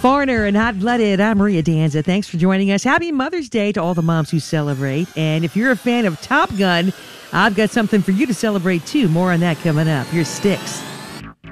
Foreigner and Hot Blooded. I'm Maria Danza. Thanks for joining us. Happy Mother's Day to all the moms who celebrate. And if you're a fan of Top Gun, I've got something for you to celebrate too. More on that coming up. Here's Styx.